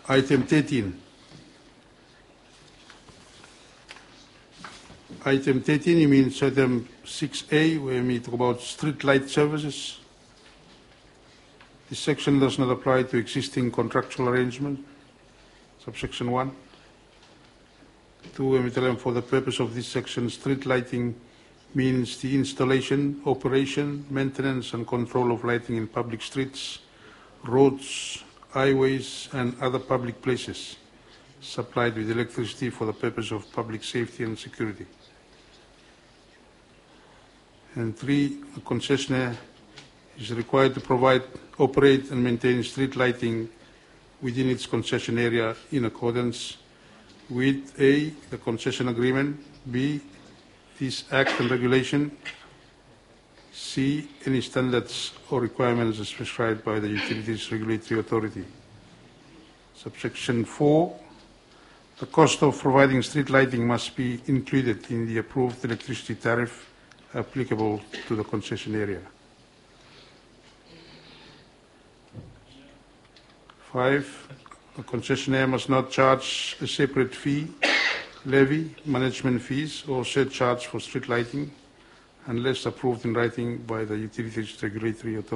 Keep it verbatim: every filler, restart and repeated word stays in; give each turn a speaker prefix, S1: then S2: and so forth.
S1: Item thirteen. Item thirteen, you mean item six A, where we talk about street light services. This section does not apply to existing contractual arrangement. Subsection one. Two, when we tell them for the purpose of this section, street lighting means the installation, operation, maintenance, and control of lighting in public streets, roads, highways, and other public places supplied with electricity for the purpose of public safety and security. And three, a concessionaire is required to provide, operate, and maintain street lighting within its concession area in accordance with A, the concession agreement, B, this act and regulation, C, any standards or requirements as prescribed by the Utilities Regulatory Authority. Subsection four, the cost of providing street lighting must be included in the approved electricity tariff applicable to the concession area. Five, a concessionaire must not charge a separate fee, levy, management fees, or surcharge for street lighting unless approved in writing by the Utilities Regulatory Authority.